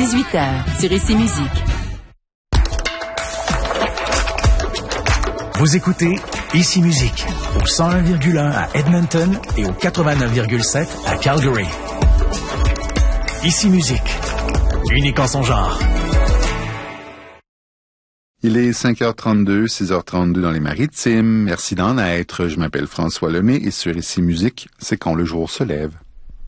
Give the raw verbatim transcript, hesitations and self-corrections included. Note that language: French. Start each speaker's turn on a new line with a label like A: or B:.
A: dix-huit heures, sur Ici Musique.
B: Vous écoutez Ici Musique, au cent un virgule un à Edmonton et au quatre-vingt-neuf virgule sept à Calgary. Ici Musique, unique en son genre.
C: Il est cinq heures trente-deux, six heures trente-deux dans les Maritimes. Merci d'en être. Je m'appelle François Lemay et sur Ici Musique, c'est quand le jour se lève.